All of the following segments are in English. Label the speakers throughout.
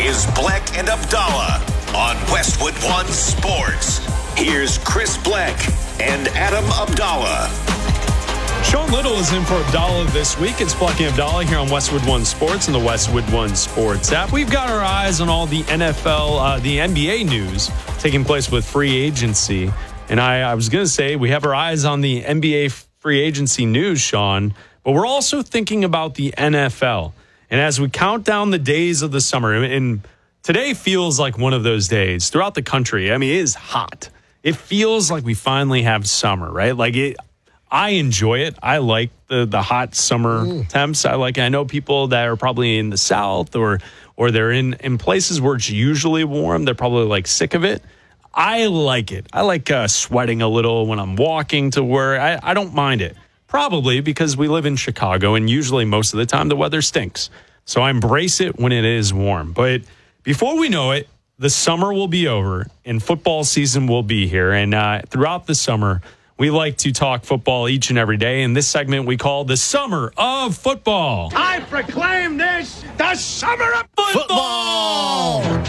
Speaker 1: is Bleck and Abdallah on Westwood One Sports. Here's Chris Bleck and Adam Abdallah.
Speaker 2: Sean Little is in for Abdallah this week. It's Bleck and Abdallah here on Westwood One Sports and the Westwood One Sports app. We've got our eyes on all the NFL, the NBA news taking place with free agency. And I was going to say we have our eyes on the NBA free agency news, Sean, but we're also thinking about the NFL. And as we count down the days of the summer, and today feels like one of those days throughout the country. I mean, it is hot. It feels like we finally have summer, right? Like I enjoy it. I like the hot summer temps. I know people that are probably in the South or they're in places where it's usually warm. They're probably like sick of it. I like it. I like sweating a little when I'm walking to work. I don't mind it. Probably because we live in Chicago and usually most of the time the weather stinks. So I embrace it when it is warm. But before we know it, the summer will be over and football season will be here. And throughout the summer, we like to talk football each and every day. In this segment, we call the Summer of Football.
Speaker 3: I proclaim this the Summer of
Speaker 2: Football!
Speaker 3: What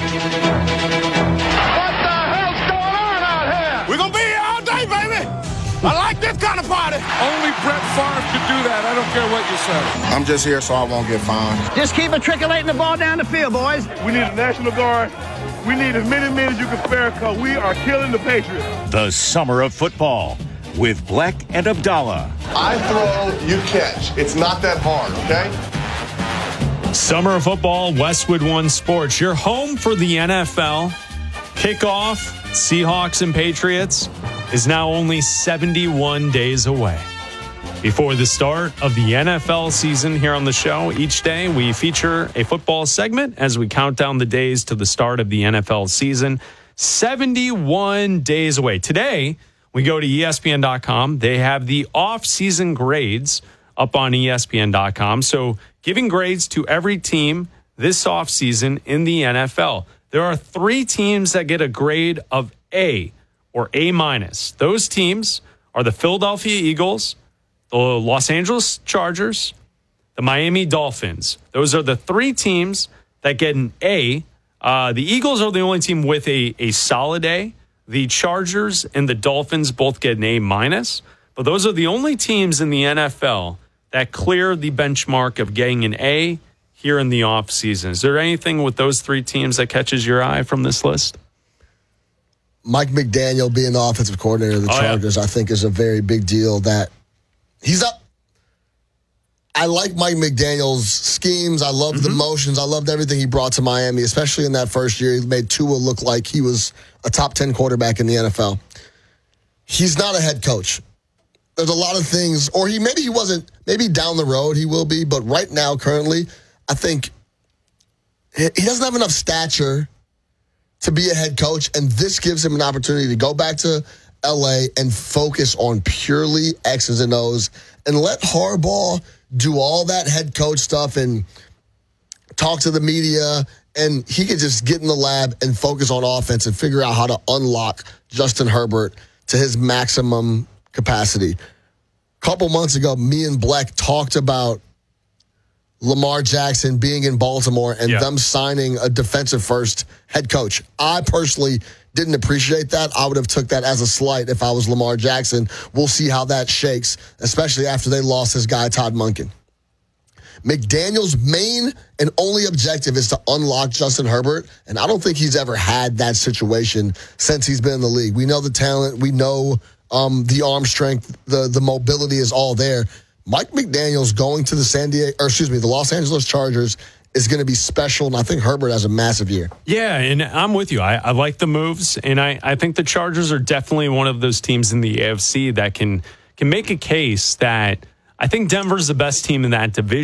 Speaker 3: the hell's going on out here? We're going to be here all day, baby. I like this kind of party. Only Brett Favre could do that. I don't care what you say.
Speaker 4: I'm just here so I won't get fined.
Speaker 5: Just keep matriculating the ball down the field, boys.
Speaker 6: We need a National Guard. We need as many men as you can spare because we are killing the Patriots.
Speaker 1: The Summer of Football with Bleck and Abdallah.
Speaker 4: I throw, you catch. It's not that hard, okay?
Speaker 2: Summer of Football, Westwood One Sports. Your home for the NFL. Kickoff, Seahawks and Patriots, is now only 71 days away. Before the start of the NFL season here on the show, each day we feature a football segment as we count down the days to the start of the NFL season. 71 days away. Today, we go to ESPN.com. They have the off-season grades up on ESPN.com. So giving grades to every team this offseason in the NFL. There are 3 teams that get a grade of A or A-. Those teams are the Philadelphia Eagles, the Los Angeles Chargers, the Miami Dolphins. Those are the 3 teams that get an A. The Eagles are the only team with a solid A. The Chargers and the Dolphins both get an A-. But those are the only teams in the NFL that clear the benchmark of getting an A here in the offseason. Is there anything with those 3 teams that catches your eye from this list?
Speaker 7: Mike McDaniel being the offensive coordinator of the Chargers, I think is a very big deal that he's up. I like Mike McDaniel's schemes. I loved the motions. I loved everything he brought to Miami, especially in that first year. He made Tua look like he was a top 10 quarterback in the NFL. He's not a head coach. There's a lot of things, or maybe he wasn't, maybe down the road he will be, but right now, currently, I think he doesn't have enough stature to be a head coach, and this gives him an opportunity to go back to L.A. and focus on purely X's and O's and let Harbaugh do all that head coach stuff and talk to the media, and he could just get in the lab and focus on offense and figure out how to unlock Justin Herbert to his maximum capacity. A couple months ago, me and Bleck talked about Lamar Jackson being in Baltimore and them signing a defensive-first head coach. I personally didn't appreciate that. I would have took that as a slight if I was Lamar Jackson. We'll see how that shakes, especially after they lost his guy, Todd Monken. McDaniel's main and only objective is to unlock Justin Herbert, and I don't think he's ever had that situation since he's been in the league. We know the talent. We know the arm strength. The mobility is all there. Mike McDaniel's going to the Los Angeles Chargers is going to be special, and I think Herbert has a massive year.
Speaker 2: Yeah, and I'm with you. I like the moves, and I think the Chargers are definitely one of those teams in the AFC that can make a case that I think Denver's the best team in that division.